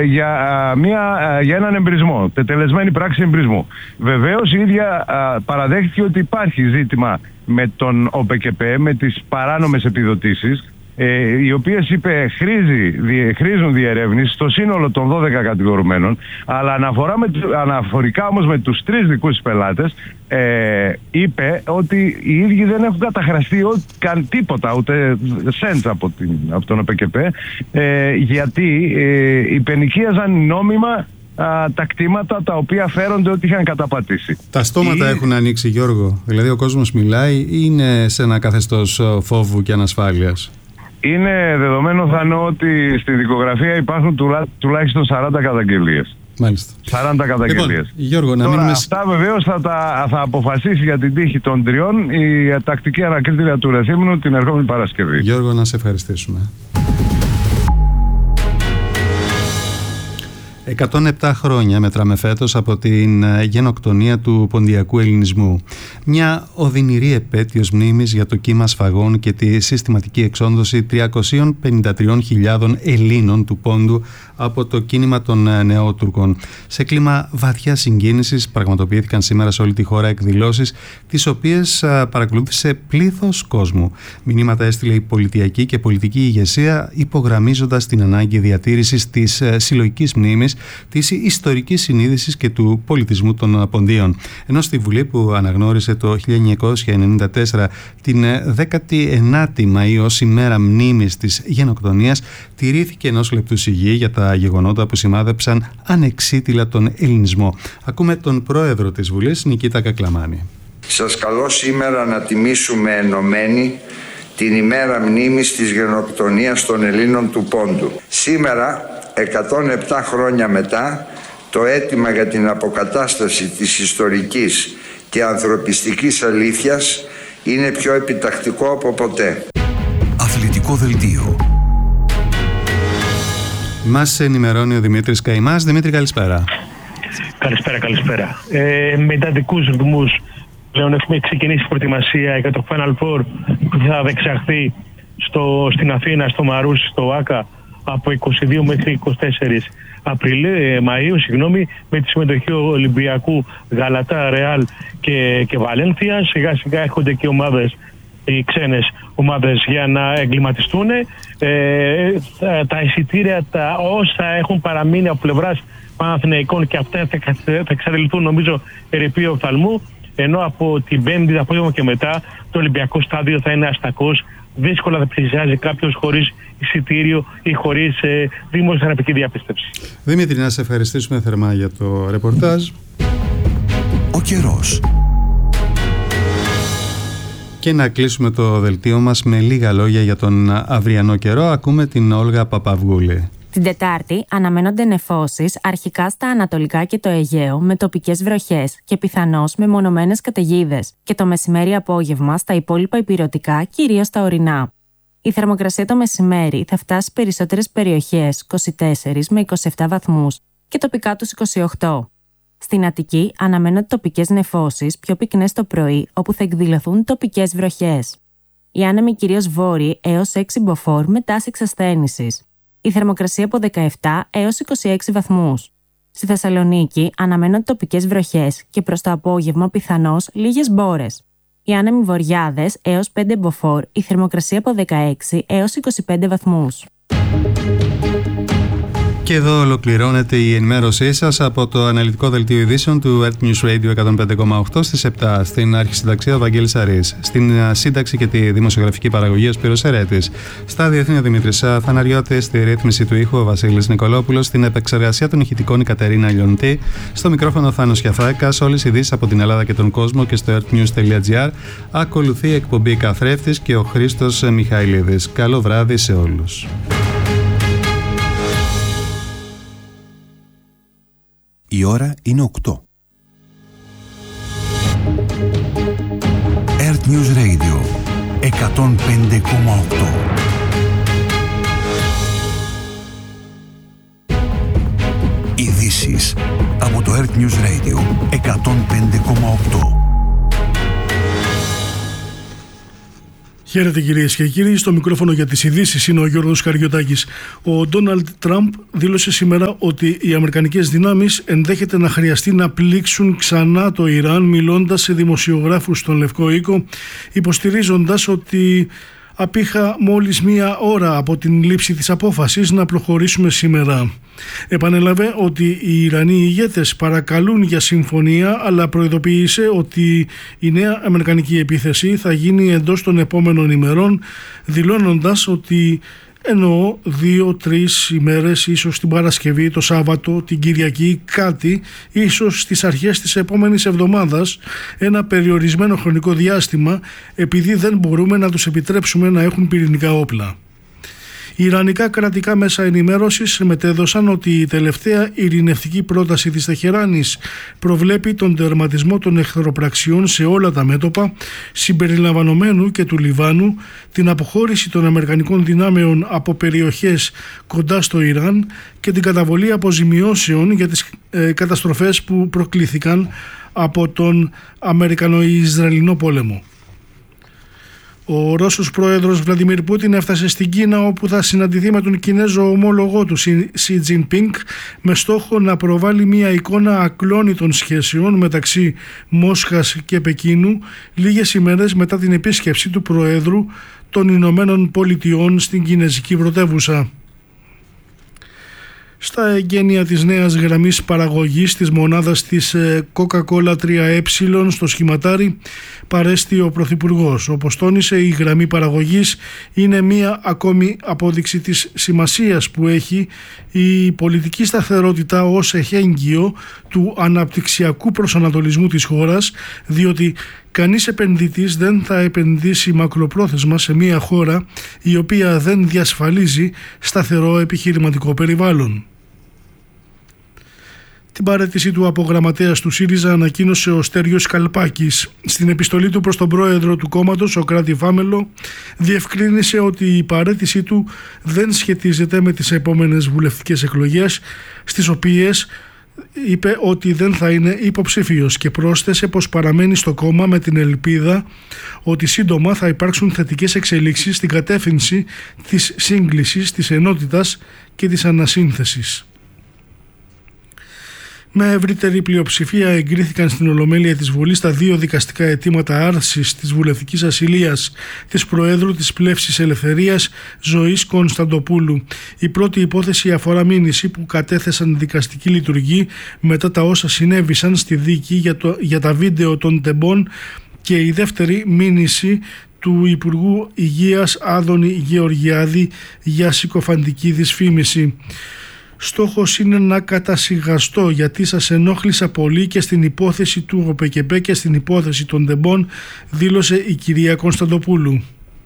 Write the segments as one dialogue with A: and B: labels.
A: για έναν εμπρισμό, τετελεσμένη πράξη εμπρισμού. Βεβαίως η ίδια παραδέχθηκε ότι υπάρχει ζήτημα με τον ΟΠΕΚΕΠΕ, με τις παράνομες επιδοτήσεις, οι οποίες είπε χρήζουν διερεύνηση στο σύνολο των 12 κατηγορουμένων, αλλά αναφορικά όμως με τους 3 δικούς πελάτες, είπε ότι οι ίδιοι δεν έχουν καταχραστεί καν τίποτα, ούτε σέντς από τον ΟΠΕΚΕΠΕ, γιατί υπενοικίαζαν νόμιμα τα κτήματα τα οποία φέρονται ότι είχαν καταπατήσει. Τα στόματα έχουν ανοίξει, Γιώργο. Δηλαδή ο κόσμος μιλάει ή είναι σε ένα καθεστώς φόβου και ανασφάλειας? Είναι δεδομένο, Θανό, ότι στη δικογραφία υπάρχουν τουλάχιστον 40 καταγγελίες. Μάλιστα. 40 καταγγελίες. Λοιπόν, Γιώργο, αυτά βεβαίως θα αποφασίσει για την τύχη των 3 η τακτική ανακρίτρια του Ρεθύμνου την ερχόμενη Παρασκευή. Γιώργο, να σε ευχαριστήσουμε. 107 χρόνια μετράμε φέτος από την γενοκτονία του ποντιακού ελληνισμού. Μια οδυνηρή επέτειος μνήμης για το κύμα σφαγών και τη συστηματική εξόντωση 353.000 Ελλήνων του Πόντου από το κίνημα των Νεότουρκων. Σε κλίμα βαθιά συγκίνησης πραγματοποιήθηκαν σήμερα σε όλη τη χώρα εκδηλώσεις, τις οποίες παρακολούθησε πλήθος κόσμου. Μηνύματα έστειλε η πολιτιακή και πολιτική ηγεσία, υπογραμμίζοντας την ανάγκη διατήρησης της συλλογικής μνήμης, της ιστορικής συνείδησης και του πολιτισμού των Ποντίων. Ενώ στη Βουλή, που αναγνώρισε το 1994 την 19η Μαΐου ως ημέρα μνήμης της γενοκτονίας, τηρήθηκε ενός λεπτού σιγή για τα γεγονότα που σημάδεψαν ανεξίτηλα τον ελληνισμό. Ακούμε τον πρόεδρο της Βουλής, Νικήτα Κακλαμάνη.
B: Σας καλώ σήμερα να τιμήσουμε ενωμένοι την ημέρα μνήμης της γενοκτονίας των Ελλήνων του Πόντου. Σήμερα, 107 χρόνια μετά, το αίτημα για την αποκατάσταση της ιστορικής και ανθρωπιστικής αλήθειας είναι πιο επιτακτικό από ποτέ.
C: Αθλητικό δελτίο.
A: Μας ενημερώνει ο Δημήτρης Καημάς. Δημήτρη, καλησπέρα.
D: Καλησπέρα. Με εντατικούς ρυθμούς πλέον έχουμε ξεκινήσει η προετοιμασία για το Final Four που θα δεξαχθεί στην Αθήνα, στο Μαρούσι, στο ΆΚΑ, από 22 μέχρι 24 Μαΐου, με τη συμμετοχή Ολυμπιακού, Γαλατά, Ρεάλ και Βαλένθια. Σιγά σιγά έρχονται και οι ξένες ομάδες για να εγκληματιστούν. Τα εισιτήρια, όσα έχουν παραμείνει από πλευράς Παναθηναϊκών, και αυτά θα εξαντληθούν νομίζω ερειπίου οφθαλμού, ενώ από την Πέμπτη το απόγευμα και μετά το Ολυμπιακό στάδιο θα είναι αστακός. Δύσκολα θα πλησιάζει κάποιος χωρίς εισιτήριο ή χωρίς δημόσια θεραπευτική διαπίστευση.
A: Δημήτρη, να σε ευχαριστήσουμε θερμά για το ρεπορτάζ.
C: Ο καιρός.
A: Και να κλείσουμε το δελτίο μας με λίγα λόγια για τον αυριανό καιρό. Ακούμε την Όλγα Παπαυγούλη.
E: Την Τετάρτη αναμένονται νεφώσεις αρχικά στα Ανατολικά και το Αιγαίο, με τοπικές βροχές και πιθανώς μεμονωμένες καταιγίδες, και το μεσημέρι-απόγευμα στα υπόλοιπα ηπειρωτικά, κυρίως στα ορεινά. Η θερμοκρασία το μεσημέρι θα φτάσει στις περισσότερες περιοχές 24 με 27 βαθμούς και τοπικά τους 28. Στην Αττική αναμένονται τοπικές νεφώσεις, πιο πυκνές το πρωί, όπου θα εκδηλωθούν τοπικές βροχές. Οι άνεμοι κυρίως βόρειοι έως 6 μποφόρ με τάση εξασθένησης. Η θερμοκρασία από 17 έως 26 βαθμούς. Στη Θεσσαλονίκη αναμένονται τοπικές βροχές και προς το απόγευμα πιθανώς λίγες μπόρες. Οι άνεμοι βορειάδες έως 5 μποφόρ, η θερμοκρασία από 16 έως 25 βαθμούς.
A: Και εδώ ολοκληρώνεται η ενημέρωσή σας από το αναλυτικό δελτίο ειδήσεων του Earth News Radio 105,8 στις 7. Στην αρχισυνταξία ο Βαγγέλης Αρής. Στην σύνταξη και τη δημοσιογραφική παραγωγή ο Σπύρος Ερέτης. Στα διεθνή ο Δημήτρης Θαναριώτης. Στη ρύθμιση του ήχου ο Βασίλης Νικολόπουλος. Στην επεξεργασία των ηχητικών η Κατερίνα Λιοντή. Στο μικρόφωνο ο Θάνος Κιαφάκας. Όλες οι ειδήσεις από την Ελλάδα και τον κόσμο και στο earthnews.gr. Ακολουθεί η εκπομπή Καθρέφτης και ο Χρήστος Μιχαηλίδης. Καλό βράδυ σε όλους.
C: Η ώρα είναι 8. Earth News Radio 105,8. Ειδήσεις από το Earth News Radio 105,8.
F: Χαίρετε κυρίες και κύριοι, στο μικρόφωνο για τις ειδήσεις είναι ο Γιώργος Καριωτάκης. Ο Ντόναλντ Τραμπ δήλωσε σήμερα ότι οι αμερικανικές δυνάμεις ενδέχεται να χρειαστεί να πλήξουν ξανά το Ιράν, μιλώντας σε δημοσιογράφους στον Λευκό Οίκο, υποστηρίζοντας ότι απήχα μόλις μία ώρα από την λήψη της απόφασης να προχωρήσουμε σήμερα. Επανέλαβε ότι οι Ιρανοί ηγέτες παρακαλούν για συμφωνία, αλλά προειδοποίησε ότι η νέα αμερικανική επίθεση θα γίνει εντός των επόμενων ημερών, δηλώνοντας ότι εννοώ 2-3 ημέρες, ίσως την Παρασκευή, το Σάββατο, την Κυριακή, κάτι, ίσως στις αρχές της επόμενης εβδομάδας, ένα περιορισμένο χρονικό διάστημα, επειδή δεν μπορούμε να τους επιτρέψουμε να έχουν πυρηνικά όπλα. Οι Ιρανικά κρατικά μέσα ενημέρωσης μετέδωσαν ότι η τελευταία ειρηνευτική πρόταση της Τεχεράνης προβλέπει τον τερματισμό των εχθροπραξιών σε όλα τα μέτωπα, συμπεριλαμβανομένου και του Λιβάνου, την αποχώρηση των αμερικανικών δυνάμεων από περιοχές κοντά στο Ιράν και την καταβολή αποζημιώσεων για τις καταστροφές που προκλήθηκαν από τον Αμερικανο-Ισραηλινό πόλεμο. Ο Ρώσος πρόεδρος Βλαντιμίρ Πούτιν έφτασε στην Κίνα, όπου θα συναντηθεί με τον Κινέζο ομόλογό του Σι Τζινπίνγκ, με στόχο να προβάλλει μια εικόνα ακλόνητων σχέσεων μεταξύ Μόσχας και Πεκίνου, λίγες ημέρες μετά την επίσκεψη του Προέδρου των Ηνωμένων Πολιτειών στην κινέζικη πρωτεύουσα. Στα εγγένεια της νέας γραμμής παραγωγής της μονάδας της Coca-Cola 3E στο σχηματάρι παρέστη ο Πρωθυπουργός. Όπως τόνισε, η γραμμή παραγωγής είναι μία ακόμη απόδειξη της σημασίας που έχει η πολιτική σταθερότητα ως εχέγγυο του αναπτυξιακού προσανατολισμού της χώρας, διότι κανείς επενδυτής δεν θα επενδύσει μακροπρόθεσμα σε μια χώρα η οποία δεν διασφαλίζει σταθερό επιχειρηματικό περιβάλλον. Την παραίτηση του από γραμματέας του ΣΥΡΙΖΑ ανακοίνωσε ο Στέργιος Καλπάκης. Στην επιστολή του προς τον πρόεδρο του κόμματος, ο Κράτη Φάμελο, διευκρίνησε ότι η παραίτησή του δεν σχετίζεται με τις επόμενες βουλευτικές εκλογές, στις οποίες είπε ότι δεν θα είναι υποψήφιος, και πρόσθεσε πως παραμένει στο κόμμα με την ελπίδα ότι σύντομα θα υπάρξουν θετικές εξελίξεις στην κατεύθυνση της σύγκλησης, της ενότητας και της ανασύνθεσης. Με ευρύτερη πλειοψηφία εγκρίθηκαν στην Ολομέλεια της Βουλής τα 2 δικαστικά αιτήματα άρσης της βουλευτικής ασυλίας της Προέδρου της Πλεύσης Ελευθερίας Ζωής Κωνσταντοπούλου. Η πρώτη υπόθεση αφορά μήνυση που κατέθεσαν δικαστική λειτουργοί μετά τα όσα συνέβησαν στη δίκη για τα βίντεο των τεμπών, και η δεύτερη μήνυση του Υπουργού Υγείας Άδωνη Γεωργιάδη για συκοφαντική δυσφήμιση. Στόχος είναι να κατασυγαστώ γιατί σας ενόχλησα πολύ και στην υπόθεση του ΟΠΕΚΕΠΕ και στην υπόθεση των τεμπών, δήλωσε η κυρία Κωνσταντοπούλου.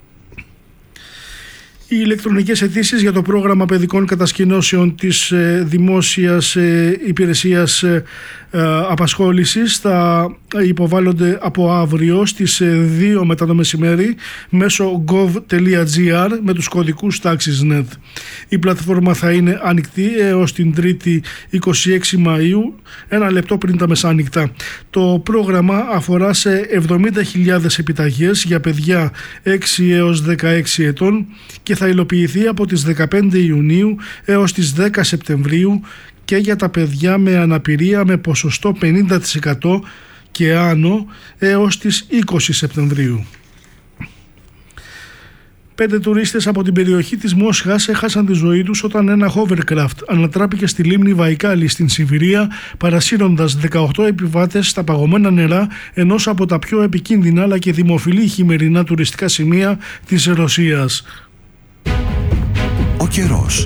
F: Οι ηλεκτρονικές αιτήσεις για το πρόγραμμα παιδικών κατασκηνώσεων της Δημόσιας Υπηρεσίας Απασχόλησης θα υποβάλλονται από αύριο στις 2 μετά το μεσημέρι μέσω gov.gr με τους κωδικούς τάξης NET. Η πλατφόρμα θα είναι ανοιχτή έως την 3η 26 Μαΐου, ένα λεπτό πριν τα μεσάνυχτα. Το πρόγραμμα αφορά σε 70.000 επιταγές για παιδιά 6 έως 16 ετών και θα υλοποιηθεί από τις 15 Ιουνίου έως τις 10 Σεπτεμβρίου και για τα παιδιά με αναπηρία με ποσοστό 50% και άνω έως τις 20 Σεπτεμβρίου. 5 τουρίστες από την περιοχή της Μόσχας έχασαν τη ζωή τους όταν ένα hovercraft ανατράπηκε στη λίμνη Βαϊκάλη στην Σιβηρία, παρασύροντας 18 επιβάτες στα παγωμένα νερά ενός από τα πιο επικίνδυνα αλλά και δημοφιλή χειμερινά τουριστικά σημεία της Ρωσίας.
C: Ο καιρός.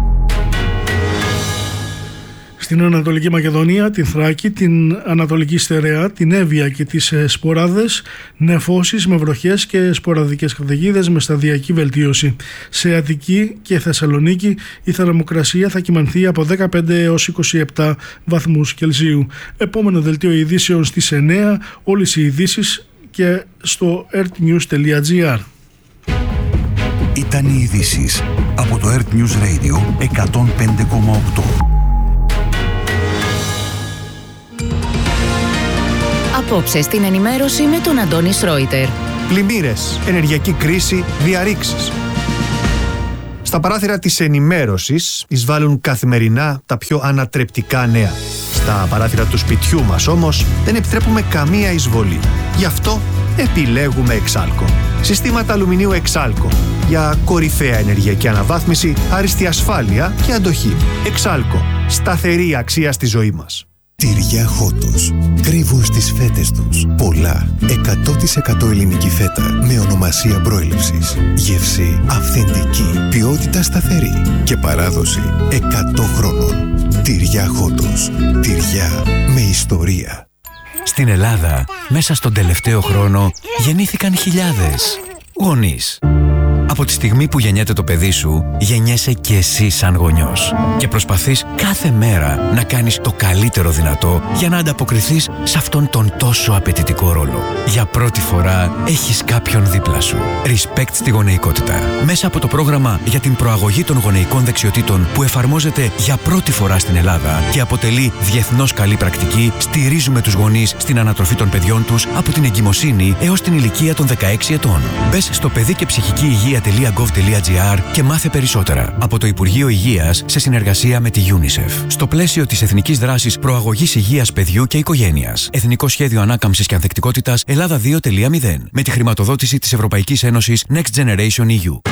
F: Στην Ανατολική Μακεδονία, την Θράκη, την Ανατολική Στερεά, την Εύβοια και τις Σποράδες, νεφώσεις με βροχές και σποραδικές καταιγίδες με σταδιακή βελτίωση. Σε Αττική και Θεσσαλονίκη η θερμοκρασία θα κυμανθεί από 15 έως 27 βαθμούς Κελσίου. Επόμενο δελτίο ειδήσεων στις 9, όλες οι ειδήσεις και στο earthnews.gr.
C: Ήταν οι ειδήσεις από το Earth News Radio 105,8.
G: Απόψε στην ενημέρωση με τον Αντώνη Σρόιτερ. Πλημμύρες, ενεργειακή κρίση, διαρρήξεις. Στα παράθυρα της ενημέρωσης εισβάλλουν καθημερινά τα πιο ανατρεπτικά νέα. Στα παράθυρα του σπιτιού μας όμως δεν επιτρέπουμε καμία εισβολή. Γι' αυτό επιλέγουμε Exalco. Συστήματα αλουμινίου Exalco για κορυφαία ενεργειακή αναβάθμιση, άριστη ασφάλεια και αντοχή. Exalco. Σταθερή αξία στη ζωή μας.
H: Τυριά Χότος. Κρύβουν στις φέτες τους πολλά 100% ελληνική φέτα με ονομασία προέλευσης. Γεύση αυθεντική, ποιότητα σταθερή και παράδοση 100 χρόνων. Τυριά Χότος. Τυριά με ιστορία.
I: Στην Ελλάδα, μέσα στον τελευταίο χρόνο, γεννήθηκαν χιλιάδες γονείς. Από τη στιγμή που γεννιέται το παιδί σου, γεννιέσαι και εσύ σαν γονιός. Και προσπαθείς κάθε μέρα να κάνεις το καλύτερο δυνατό για να ανταποκριθείς σε αυτόν τον τόσο απαιτητικό ρόλο. Για πρώτη φορά έχεις κάποιον δίπλα σου. Respect στη γονεϊκότητα. Μέσα από το πρόγραμμα για την προαγωγή των γονεϊκών δεξιοτήτων που εφαρμόζεται για πρώτη φορά στην Ελλάδα και αποτελεί διεθνώς καλή πρακτική, στηρίζουμε τους γονείς στην ανατροφή των παιδιών τους από την εγκυμοσύνη έως την ηλικία των 16 ετών. Μπες στο παιδί και ψυχική υγεία.gov.gr και μάθε περισσότερα από το Υπουργείο Υγείας σε συνεργασία με τη UNICEF. Στο πλαίσιο της Εθνικής Δράσης Προαγωγής Υγείας Παιδιού και Οικογένειας. Εθνικό Σχέδιο Ανάκαμψης και Ανθεκτικότητας Ελλάδα 2.0 με τη χρηματοδότηση της Ευρωπαϊκής Ένωσης Next Generation EU.